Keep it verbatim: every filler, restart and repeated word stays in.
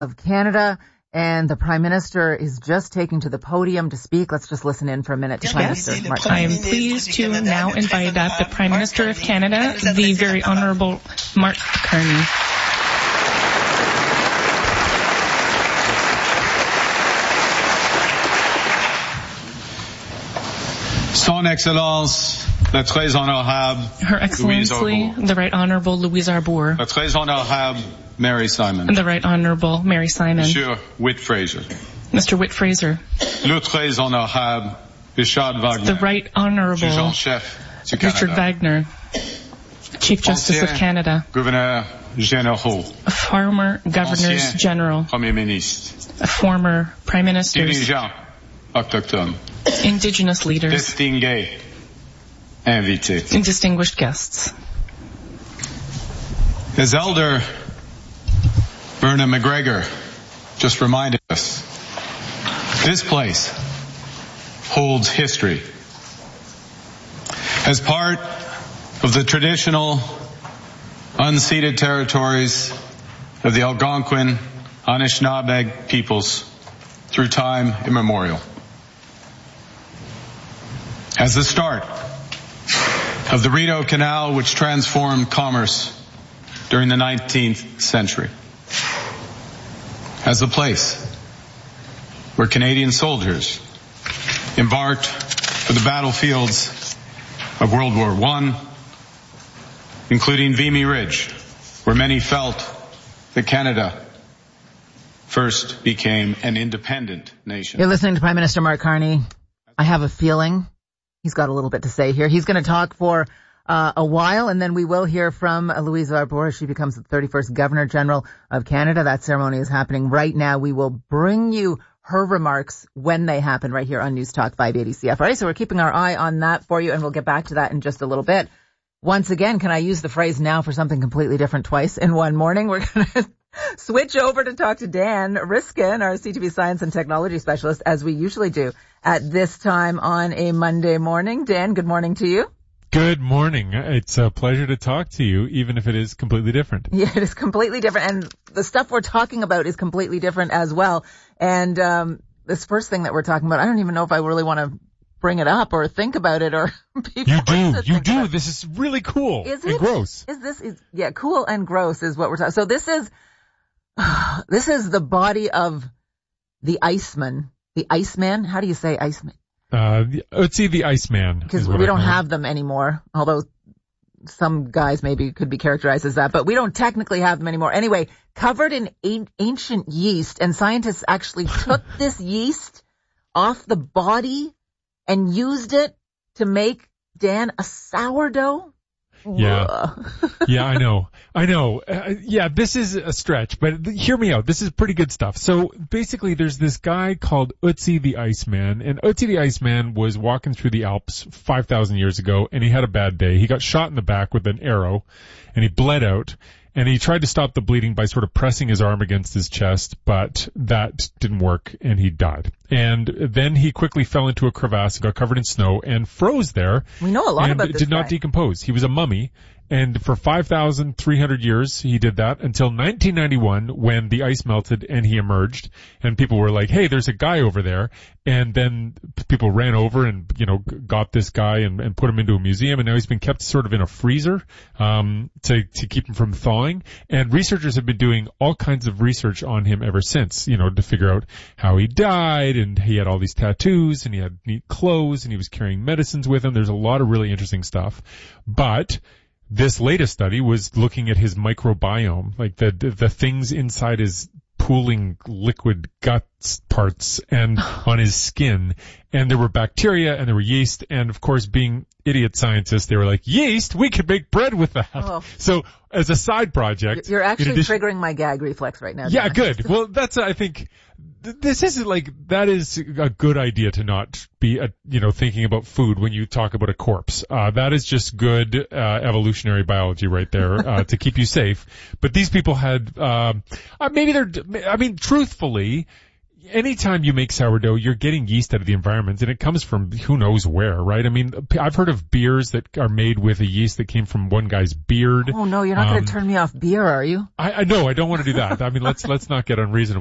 of Canada. And the Prime Minister is just taking to the podium to speak. Let's just listen in for a minute to Prime Minister Mark Carney. I am pleased to now invite up the Prime Minister of Canada, the very Honourable Mark Carney. Son Excellence, la très honorable Her Excellency, the Right Honourable Louise Arbour. La très honorable Mary Simon. The Right Honourable Mary Simon. Monsieur Whit Fraser. Mister Whit Fraser. Le très honorable Richard Wagner. The Right Honourable Richard Wagner, Chief Justice of Canada. Gouverneur Généraux. Former Governors General. Premier Ministre. Former Prime Ministers. Dirigeants autochtones. Indigenous leaders. Distingués invités. And distinguished guests. As Elder Verna McGregor just reminded us, this place holds history. As part of the traditional unceded territories of the Algonquin Anishinaabe peoples through time immemorial. As the start of the Rideau Canal, which transformed commerce during the nineteenth century. As the place where Canadian soldiers embarked for the battlefields of World War One, including Vimy Ridge, where many felt that Canada first became an independent nation. You're listening to Prime Minister Mark Carney. I have a feeling he's got a little bit to say here. He's going to talk for uh, a while, and then we will hear from uh, Louise Arbour as she becomes the thirty-first Governor General of Canada. That ceremony is happening right now. We will bring you her remarks when they happen right here on News Talk five eighty C F R A. So we're keeping our eye on that for you, and we'll get back to that in just a little bit. Once again, can I use the phrase now for something completely different twice in one morning? We're going to switch over to talk to Dan Riskin, our C T V Science and Technology Specialist, as we usually do at this time on a Monday morning. Dan, good morning to you. Good morning. It's a pleasure to talk to you, even if it is completely different. Yeah, it is completely different. And the stuff we're talking about is completely different as well. And um this first thing that we're talking about, I don't even know if I really want to bring it up or think about it or be You do. You do. About. This is really cool. Is and it? gross. Is this, is, yeah, cool and gross is what we're talking. So this is, this is the body of the Iceman. The Iceman? How do you say Iceman? Uh, let's see, the Iceman. Because we don't have them anymore, although some guys maybe could be characterized as that, but we don't technically have them anymore. Anyway, covered in a- ancient yeast, and scientists actually took this yeast off the body and used it to make, Dan, a sourdough? Yeah. Yeah, I know. I know. Uh, yeah, this is a stretch, but th- hear me out. This is pretty good stuff. So basically there's this guy called Ötzi the Iceman, and Ötzi the Iceman was walking through the Alps five thousand years ago, and he had a bad day. He got shot in the back with an arrow, and he bled out. And he tried to stop the bleeding by sort of pressing his arm against his chest, but that didn't work, and he died. And then he quickly fell into a crevasse, got covered in snow, and froze there. We know a lot and about this did not guy. decompose. He was a mummy. And for five thousand three hundred years, he did that until nineteen ninety-one, when the ice melted and he emerged. And people were like, hey, there's a guy over there. And then people ran over and, you know, got this guy and, and put him into a museum. And now he's been kept sort of in a freezer, um, to, to keep him from thawing. And researchers have been doing all kinds of research on him ever since, you know, to figure out how he died. And he had all these tattoos and he had neat clothes and he was carrying medicines with him. There's a lot of really interesting stuff. But this latest study was looking at his microbiome, like the, the, the things inside his pooling liquid guts parts and on his skin. And there were bacteria and there were yeast. And of course, being idiot scientists, they were like, yeast? We could make bread with that. Oh. So as a side project. You're actually addition- triggering my gag reflex right now. Yeah, Dan. good. Well, that's, I think, this isn't like, that is a good idea to not be, a, you know, thinking about food when you talk about a corpse. Uh, that is just good, uh, evolutionary biology right there, uh, to keep you safe. But these people had, um, uh, maybe they're, I mean, truthfully, anytime you make sourdough, you're getting yeast out of the environment, and it comes from who knows where, right? I mean, I've heard of beers that are made with a yeast that came from one guy's beard. Oh no, you're not Um, going to turn me off beer, are you? I, I no, I don't want to do that. I mean, let's let's not get unreasonable.